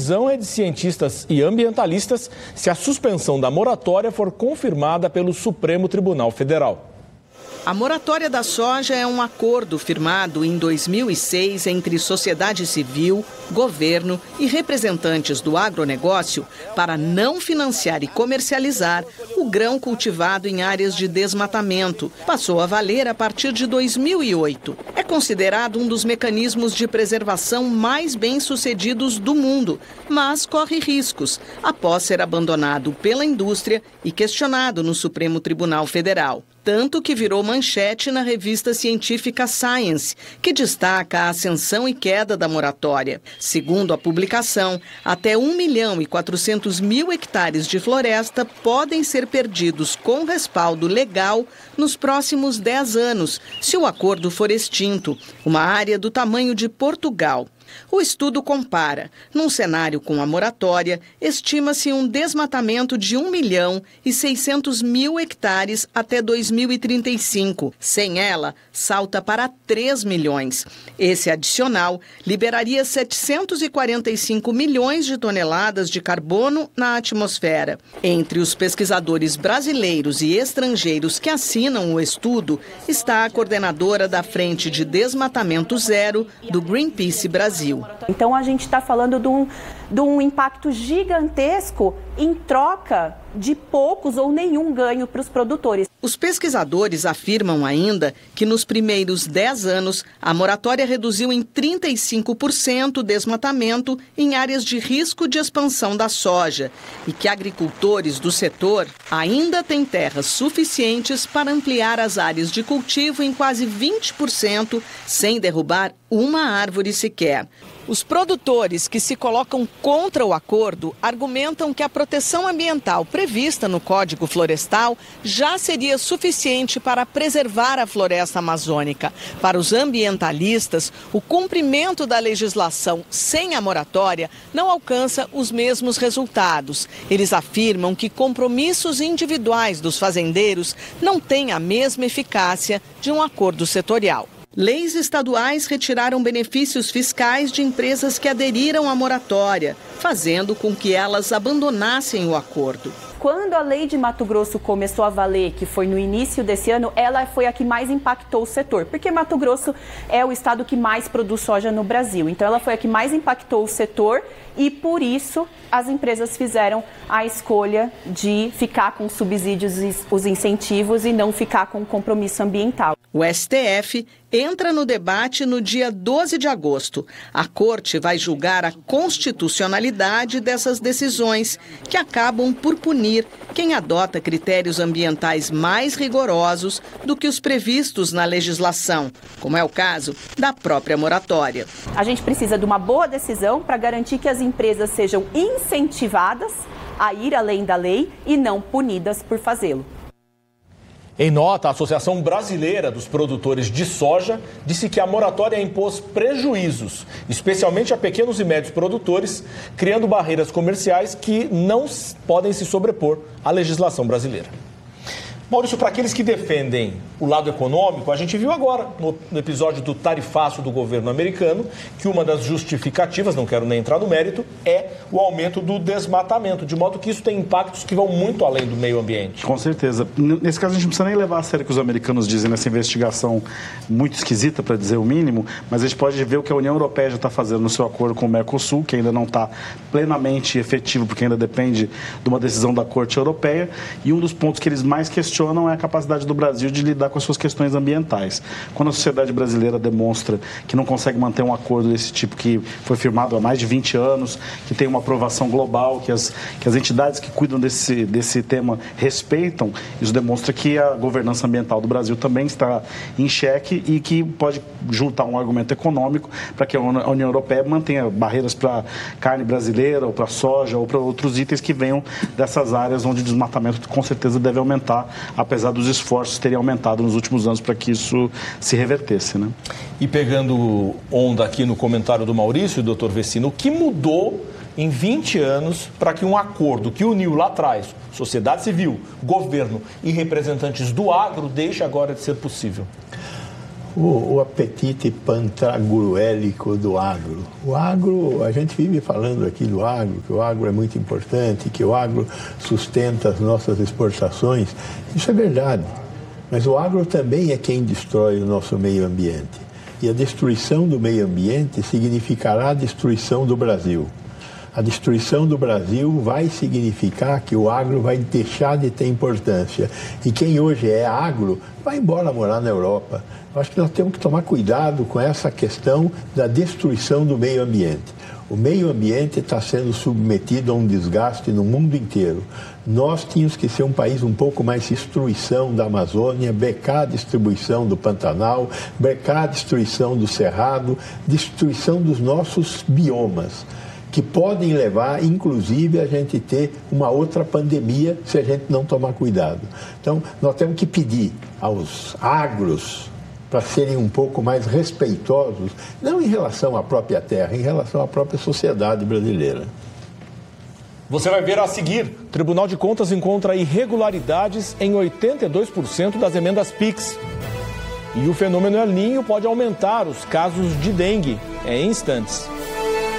decisão é de cientistas e ambientalistas se a suspensão da moratória for confirmada pelo Supremo Tribunal Federal. A moratória da soja é um acordo firmado em 2006 entre sociedade civil, governo e representantes do agronegócio para não financiar e comercializar o grão cultivado em áreas de desmatamento. Passou a valer a partir de 2008. É considerado um dos mecanismos de preservação mais bem-sucedidos do mundo, mas corre riscos após ser abandonado pela indústria e questionado no Supremo Tribunal Federal. Tanto que virou manchete na revista científica Science, que destaca a ascensão e queda da moratória. Segundo a publicação, até 1.400.000 hectares de floresta podem ser perdidos com respaldo legal nos próximos 10 anos, se o acordo for extinto, uma área do tamanho de Portugal. O estudo compara. Num cenário com a moratória, estima-se um desmatamento de 1.600.000 hectares até 2035. Sem ela, salta para 3 milhões. Esse adicional liberaria 745 milhões de toneladas de carbono na atmosfera. Entre os pesquisadores brasileiros e estrangeiros que assinam o estudo está a coordenadora da Frente de Desmatamento Zero do Greenpeace Brasil. Então a gente está falando de um impacto gigantesco em troca de poucos ou nenhum ganho para os produtores. Os pesquisadores afirmam ainda que nos primeiros 10 anos a moratória reduziu em 35% o desmatamento em áreas de risco de expansão da soja e que agricultores do setor ainda têm terras suficientes para ampliar as áreas de cultivo em quase 20% sem derrubar uma árvore sequer. Os produtores que se colocam contra o acordo argumentam que a proteção ambiental prevista no Código Florestal já seria suficiente para preservar a floresta amazônica. Para os ambientalistas, o cumprimento da legislação sem a moratória não alcança os mesmos resultados. Eles afirmam que compromissos individuais dos fazendeiros não têm a mesma eficácia de um acordo setorial. Leis estaduais retiraram benefícios fiscais de empresas que aderiram à moratória, fazendo com que elas abandonassem o acordo. Quando a lei de Mato Grosso começou a valer, que foi no início desse ano, ela foi a que mais impactou o setor, porque Mato Grosso é o estado que mais produz soja no Brasil. Então ela foi a que mais impactou o setor e por isso as empresas fizeram a escolha de ficar com os subsídios e os incentivos e não ficar com o compromisso ambiental. O STF entra no debate no dia 12 de agosto. A Corte vai julgar a constitucionalidade dessas decisões, que acabam por punir quem adota critérios ambientais mais rigorosos do que os previstos na legislação, como é o caso da própria moratória. A gente precisa de uma boa decisão para garantir que as empresas sejam incentivadas a ir além da lei e não punidas por fazê-lo. Em nota, a Associação Brasileira dos Produtores de Soja disse que a moratória impôs prejuízos, especialmente a pequenos e médios produtores, criando barreiras comerciais que não podem se sobrepor à legislação brasileira. Maurício, para aqueles que defendem o lado econômico, a gente viu agora, no episódio do tarifaço do governo americano, que uma das justificativas, não quero nem entrar no mérito, é o aumento do desmatamento, de modo que isso tem impactos que vão muito além do meio ambiente. Com certeza. Nesse caso, a gente não precisa nem levar a sério o que os americanos dizem nessa investigação muito esquisita, para dizer o mínimo, mas a gente pode ver o que a União Europeia já está fazendo no seu acordo com o Mercosul, que ainda não está plenamente efetivo, porque ainda depende de uma decisão da Corte Europeia, e um dos pontos que eles mais questionam é a capacidade do Brasil de lidar com as suas questões ambientais. Quando a sociedade brasileira demonstra que não consegue manter um acordo desse tipo que foi firmado há mais de 20 anos, que tem uma aprovação global, que as entidades que cuidam desse tema respeitam, isso demonstra que a governança ambiental do Brasil também está em xeque e que pode juntar um argumento econômico para que a União Europeia mantenha barreiras para carne brasileira, ou para soja, ou para outros itens que venham dessas áreas onde o desmatamento com certeza deve aumentar, apesar dos esforços terem aumentado nos últimos anos para que isso se revertesse, né? E pegando onda aqui no comentário do Maurício, doutor Vecino, o que mudou em 20 anos para que um acordo que uniu lá atrás sociedade civil, governo e representantes do agro deixe agora de ser possível? o apetite pantagruélico do agro. O agro, a gente vive falando aqui do agro, que o agro é muito importante, que o agro sustenta as nossas exportações. Isso é verdade, mas o agro também é quem destrói o nosso meio ambiente. E a destruição do meio ambiente significará a destruição do Brasil. A destruição do Brasil vai significar que o agro vai deixar de ter importância. E quem hoje é agro vai embora morar na Europa. Eu acho que nós temos que tomar cuidado com essa questão da destruição do meio ambiente. O meio ambiente está sendo submetido a um desgaste no mundo inteiro. Nós tínhamos que ser um país um pouco mais destruição da Amazônia, brecar a distribuição do Pantanal, brecar a destruição do Cerrado, destruição dos nossos biomas, que podem levar, inclusive, a gente ter uma outra pandemia se a gente não tomar cuidado. Então, nós temos que pedir aos agros para serem um pouco mais respeitosos, não em relação à própria terra, em relação à própria sociedade brasileira. Você vai ver a seguir. O Tribunal de Contas encontra irregularidades em 82% das emendas PIX. E o fenômeno El Niño pode aumentar os casos de dengue em instantes.